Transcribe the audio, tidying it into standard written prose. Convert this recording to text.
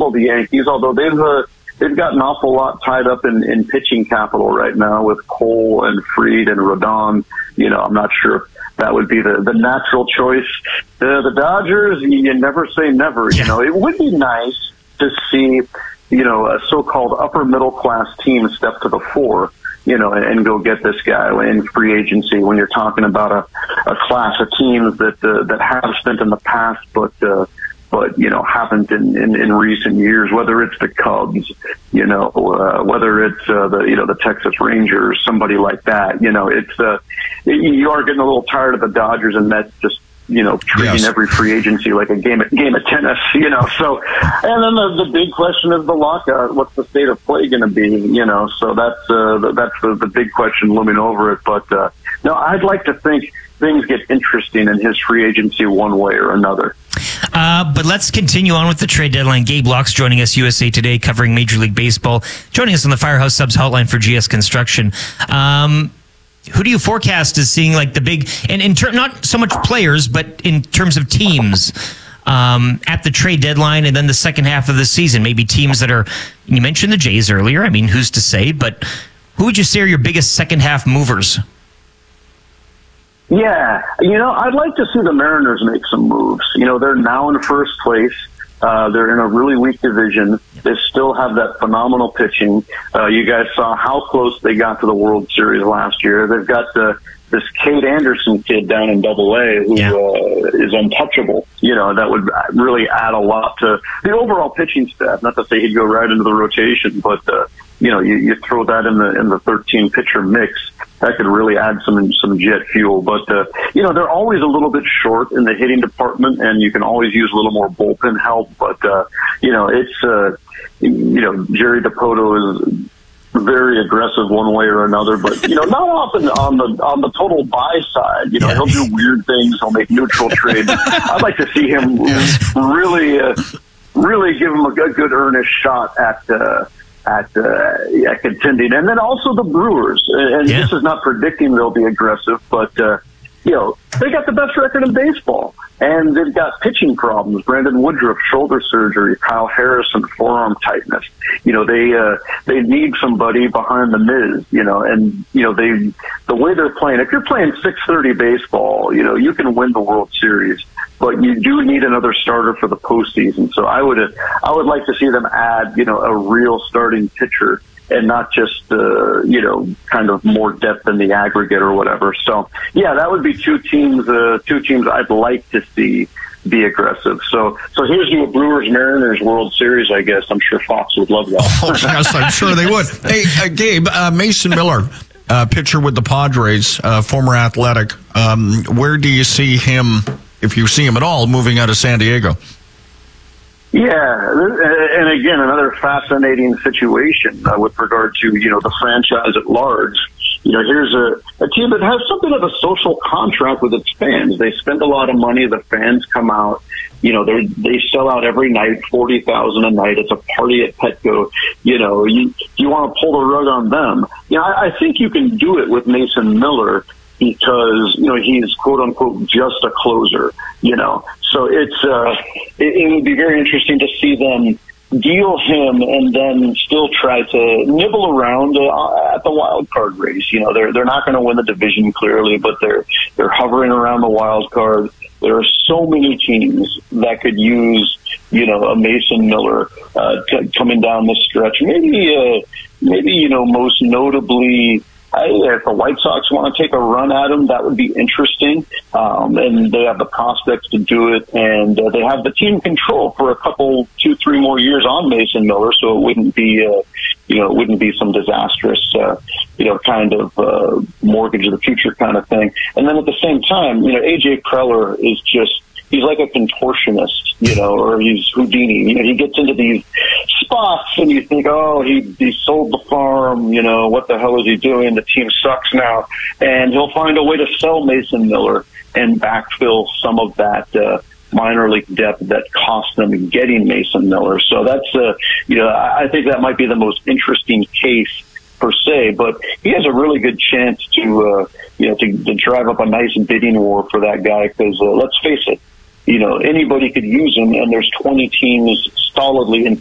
possible the Yankees, although they've got an awful lot tied up in pitching capital right now with Cole and Fried and Rodon. I'm not sure if that would be the natural choice. The Dodgers, you never say never. It would be nice to see, a so-called upper middle class team step to the fore, and go get this guy in free agency when you're talking about a class of teams that have spent in the past, but haven't in recent years, whether it's the Cubs, whether it's the Texas Rangers, somebody like that. You are getting a little tired of the Dodgers and Mets just treating every free agency like a game of tennis, So, and then the big question is the lockout. What's the state of play going to be? So that's the big question looming over it. But no, I'd like to think things get interesting in his free agency one way or another. But let's continue on with the trade deadline. Gabe Locke's joining us, USA Today, covering Major League Baseball, joining us on the Firehouse Subs hotline for GS Construction. Who do you forecast as seeing like the big, and not so much players, but in terms of teams at the trade deadline and then the second half of the season? Maybe teams that are, you mentioned the Jays earlier. I mean, who's to say? But who would you say are your biggest second half movers? Yeah, I'd like to see the Mariners make some moves. They're now in first place. They're in a really weak division. They still have that phenomenal pitching. You guys saw how close they got to the World Series last year. They've got this Cade Anderson kid down in AA who is untouchable. That would really add a lot to the overall pitching staff. Not to say he'd go right into the rotation, but you throw that in the 13 pitcher mix. That could really add some jet fuel. But, they're always a little bit short in the hitting department, and you can always use a little more bullpen help. But, it's, Jerry Dipoto is very aggressive one way or another, but, not often on the total buy side. He'll do weird things. He'll make neutral trades. I'd like to see him really give him a good earnest shot at contending. And then also the Brewers. And this is not predicting they'll be aggressive, but, they got the best record in baseball. And they've got pitching problems. Brandon Woodruff, shoulder surgery. Kyle Harrison, forearm tightness. They need somebody behind the Miz, and, the way they're playing, if you're playing 6:30 baseball, you can win the World Series. But you do need another starter for the postseason. So I would like to see them add, a real starting pitcher and not just, kind of more depth in the aggregate or whatever. So, yeah, that would be two teams I'd like to see be aggressive. So here's your Brewers Mariners World Series, I guess. I'm sure Fox would love that. Oh, yes, I'm sure they would. Hey, Gabe, Mason Miller, pitcher with the Padres, former Athletic. Where do you see him, if you see him at all, moving out of San Diego? Yeah, and again, another fascinating situation with regard to, the franchise at large. Here's a team that has something of a social contract with its fans. They spend a lot of money. The fans come out. They sell out every night, 40,000 a night. It's a party at Petco. You want to pull the rug on them. I think you can do it with Mason Miller because, he's quote unquote just a closer, So it would be very interesting to see them deal him and then still try to nibble around at the wild card race. They're not going to win the division clearly, but they're hovering around the wild card. There are so many teams that could use, a Mason Miller coming down the stretch. Maybe most notably, if the White Sox want to take a run at him, that would be interesting. And they have the prospects to do it, and they have the team control for a couple, 2-3 more years on Mason Miller, so it wouldn't be some disastrous, kind of mortgage of the future kind of thing. And then at the same time, AJ Preller is he's like a contortionist, or he's Houdini. He gets into these spots and you think, oh, he sold the farm, what the hell is he doing? The team sucks now. And he'll find a way to sell Mason Miller and backfill some of that minor league depth that cost them getting Mason Miller. So that's, I think that might be the most interesting case per se, but he has a really good chance to drive up a nice bidding war for that guy because let's face it, anybody could use him, and there's 20 teams solidly in